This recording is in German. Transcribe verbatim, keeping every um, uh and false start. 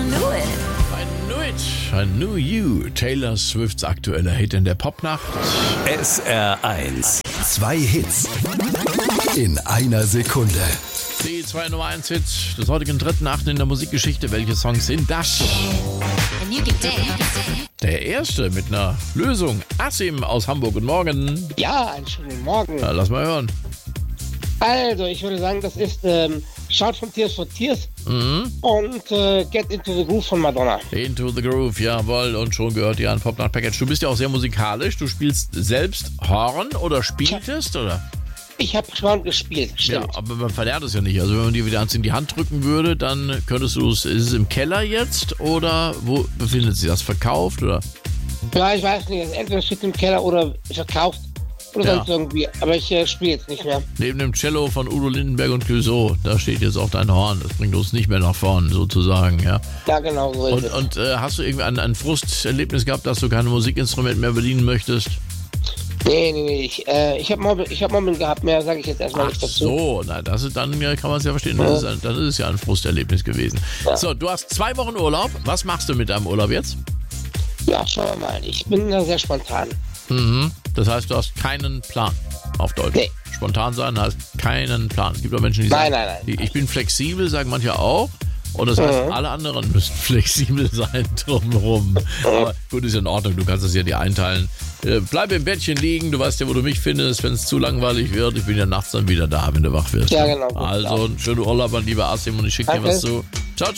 knew it. I knew it. I knew you. Taylor Swifts aktueller Hit in der Popnacht. S R eins. Zwei Hits in einer Sekunde. Die zwei Nummer eins Hits des heutigen dritten Achten in der Musikgeschichte. Welche Songs sind das? And you can dance. Der erste mit einer Lösung. Asim aus Hamburg. Guten Morgen. Ja, einen schönen Morgen. Na, lass mal hören. Also, ich würde sagen, das ist ähm, Shout from Tears for Tears Mhm. und äh, Get Into the Groove von Madonna. Into the Groove, jawohl. Und schon gehört ihr an Popnacht Package. Du bist ja auch sehr musikalisch. Du spielst selbst Horn oder spieltest, oder? Ich habe schon gespielt, Ja, stimmt. aber man verlernt es ja nicht. Also wenn man dir wieder eins in die Hand drücken würde, dann könntest du es, ist es im Keller jetzt oder wo befindet sich das? Verkauft oder? Ja, ich weiß nicht, entweder steht im Keller oder verkauft oder Ja. sonst irgendwie. Aber ich äh, spiele jetzt nicht mehr. Neben dem Cello von Udo Lindenberg und Clouseau, da steht jetzt auch dein Horn. Das bringt uns nicht mehr nach vorn, sozusagen, ja. Ja, genau so ist Und, es. und äh, hast du irgendwie ein, ein Frusterlebnis gehabt, dass du kein Musikinstrument mehr bedienen möchtest? Nee, nee, nee. Ich, äh, ich habe Mobbing, ich hab Mobbing gehabt, mehr sage ich jetzt erstmal Ach nicht dazu. so, na, das ist, dann ja, kann man es ja verstehen. Das ist, ein- dann ist es ja ein Frusterlebnis gewesen. Ja. So, du hast zwei Wochen Urlaub. Was machst du mit deinem Urlaub jetzt? Ja, schauen wir mal. Ich bin da sehr spontan. Mhm. Das heißt, du hast keinen Plan auf Deutsch. Nee. Spontan sein heißt keinen Plan. Es gibt auch Menschen, die Nein, sagen, nein, nein. Die, ich bin flexibel, sagen manche auch. Und das heißt, Mhm. alle anderen müssen flexibel sein drumherum. Aber gut, ist ja in Ordnung. Du kannst das ja dir einteilen. Äh, bleib im Bettchen liegen. Du weißt ja, wo du mich findest, wenn es zu langweilig wird. Ich bin ja nachts dann wieder da, wenn du wach wirst. Ja, genau. Also, einen schönen Urlaub an lieber Asim und ich schicke dir Danke. was zu.